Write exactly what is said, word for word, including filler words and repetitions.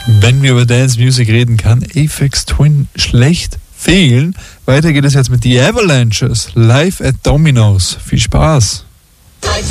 Wenn wir über Dance Music reden, kann Aphex Twin schlecht fehlen. Weiter geht es jetzt mit The Avalanches, live at Domino's. Viel Spaß!